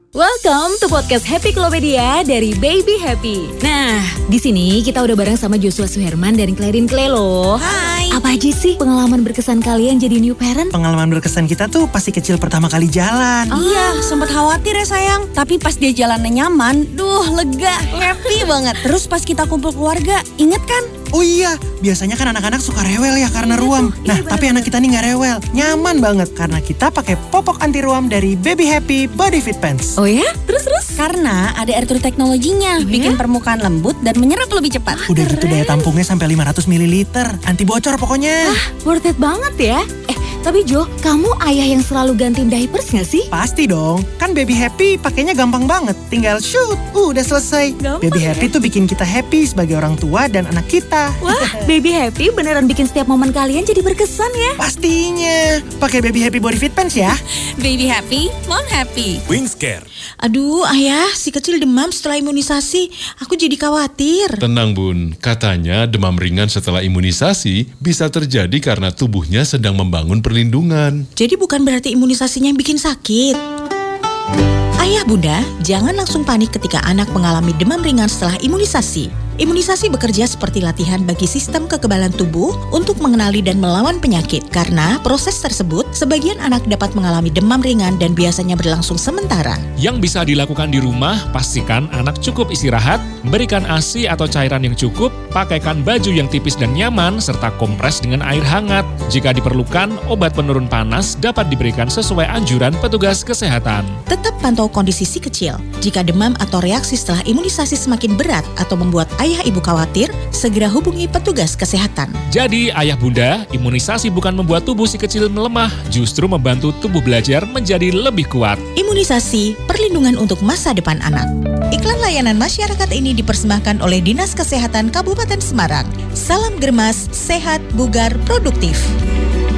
Welcome to podcast Happy Klopedia dari Baby Happy. Nah, di sini kita udah bareng sama Joshua Suherman dan Clarin Clay loh. Hai. Apa aja sih pengalaman berkesan kalian jadi new parent? Pengalaman berkesan kita tuh pasti kecil pertama kali jalan. Iya, sempat khawatir ya sayang. Tapi pas dia jalannya nyaman, lega, happy banget. Terus pas kita kumpul keluarga, inget kan? Oh iya, biasanya kan anak-anak suka rewel ya karena ruam. Nah, tapi anak kita nih gak rewel. Nyaman banget karena kita pakai popok anti ruam dari Baby Happy Body Fit Pants. Oh ya? Terus? Karena ada air true teknologinya, bikin permukaan lembut dan menyerap lebih cepat. Udah gitu daya tampungnya sampai 500 ml. Anti bocor pokoknya. Worth it banget ya. Tapi Jo, kamu ayah yang selalu gantiin diapers gak sih? Pasti dong, kan Baby Happy pakainya gampang banget. Tinggal shoot, udah selesai. Gampang Baby ya? Happy tuh bikin kita happy sebagai orang tua dan anak kita. Wah, Baby Happy beneran bikin setiap momen kalian jadi berkesan ya. Pastinya, pakai Baby Happy Body Fit Pants ya. Baby happy, mom happy. Wingscare. Aduh ayah, si kecil demam setelah imunisasi. Aku jadi khawatir. Tenang Bun, katanya demam ringan setelah imunisasi bisa terjadi karena tubuhnya sedang membangun perlindungan. Jadi bukan berarti imunisasinya yang bikin sakit. Ayah bunda, jangan langsung panik ketika anak mengalami demam ringan setelah imunisasi. Imunisasi bekerja seperti latihan bagi sistem kekebalan tubuh untuk mengenali dan melawan penyakit. Karena proses tersebut, sebagian anak dapat mengalami demam ringan dan biasanya berlangsung sementara. Yang bisa dilakukan di rumah, pastikan anak cukup istirahat, berikan ASI atau cairan yang cukup, pakaikan baju yang tipis dan nyaman, serta kompres dengan air hangat. Jika diperlukan, obat penurun panas dapat diberikan sesuai anjuran petugas kesehatan. Tetap pantau kondisi si kecil. Jika demam atau reaksi setelah imunisasi semakin berat atau membuat ayah ibu khawatir, segera hubungi petugas kesehatan. Jadi, ayah bunda, imunisasi bukan membuat tubuh si kecil melemah, justru membantu tubuh belajar menjadi lebih kuat. Imunisasi, perlindungan untuk masa depan anak. Iklan layanan masyarakat ini dipersembahkan oleh Dinas Kesehatan Kabupaten Semarang. Salam germas, sehat, bugar, produktif.